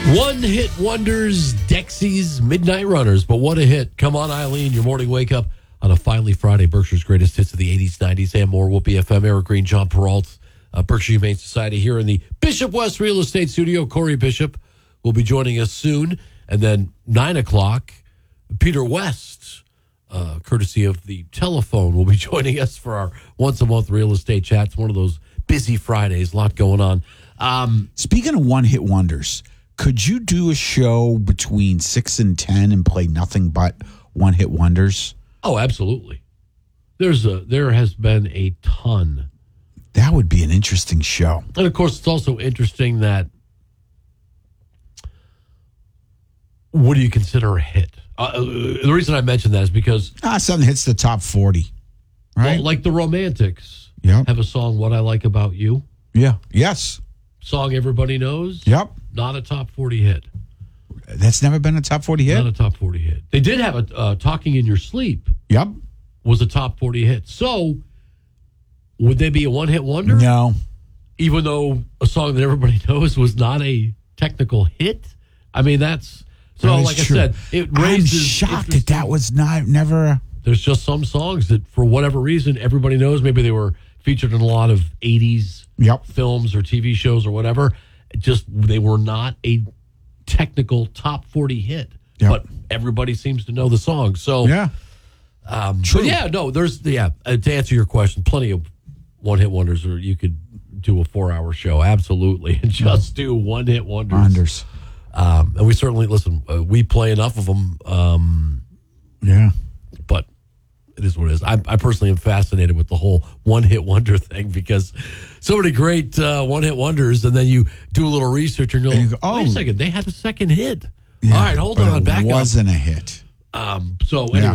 One-hit wonders, Dexys, Midnight Runners. But what a hit. Come on, Eileen, your morning wake-up on a finally Friday. Berkshire's greatest hits of the 80s, 90s, and more. Whoopee FM, Eric Green, John Peralt, Berkshire Humane Society here in the Bishop West Real Estate Studio. Corey Bishop will be joining us soon. And then 9 o'clock, Peter West, courtesy of the telephone, will be joining us for our once-a-month real estate chats. One of those busy Fridays, a lot going on. Speaking of one-hit wonders, could you do a show between 6 and 10 and play nothing but one-hit wonders? Oh, absolutely. There has been a ton. That would be an interesting show. And, of course, it's also interesting that what do you consider a hit? The reason I mention that is because... something hits the top 40, right? Well, like the Romantics have a song, What I Like About You. Yeah. Yes. Song everybody knows. Yep. Not a top 40 hit. That's never been a top 40 hit? Not a top 40 hit. They did have a Talking in Your Sleep. Yep. Was a top 40 hit. So, would they be a one-hit wonder? No. Even though a song that everybody knows was not a technical hit? I mean, that's... So, that like true. I said, it raises... I'm shocked that was never... There's just some songs that, for whatever reason, everybody knows. Maybe they were featured in a lot of 80s films or TV shows or whatever. Just, they were not a technical top 40 hit. Yep. But everybody seems to know the song. So, true. But yeah, no, there's, to answer your question, plenty of one-hit wonders, or you could do a 4-hour show, absolutely, and just do one-hit wonders. And we certainly, listen, we play enough of them. But it is what it is. I personally am fascinated with the whole one-hit wonder thing because so many great one-hit wonders, and then you do a little research and you go, wait a second, they had a second hit. Yeah, all right, hold on, back up. It wasn't a hit. So anyway,